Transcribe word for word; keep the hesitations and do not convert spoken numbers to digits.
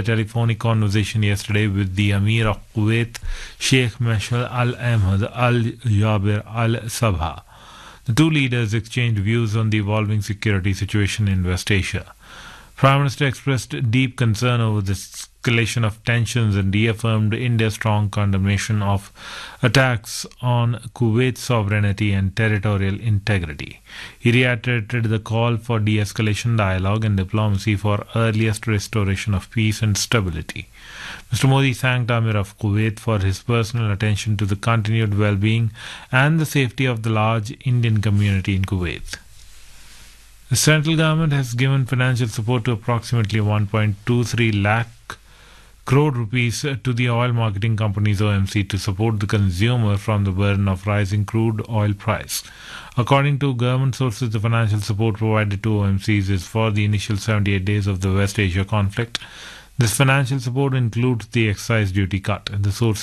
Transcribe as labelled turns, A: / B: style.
A: telephonic conversation yesterday with the Amir of Kuwait, Sheikh Mashal Al Ahmad Al Jaber Al Sabha. The two leaders exchanged views on the evolving security situation in West Asia. Prime Minister expressed deep concern over the escalation of tensions and reaffirmed India's strong condemnation of attacks on Kuwait's sovereignty and territorial integrity. He reiterated the call for de-escalation dialogue and diplomacy for earliest restoration of peace and stability. Mister Modi thanked Amir of Kuwait for his personal attention to the continued well-being and the safety of the large Indian community in Kuwait. The central government has given financial support to approximately one point two three lakh crore rupees to the oil marketing companies O M C to support the consumer from the burden of rising crude oil price. According to government sources, the financial support provided to O M Cs is for the initial seventy-eight days of the West Asia conflict. This financial support includes the excise duty cut. The sources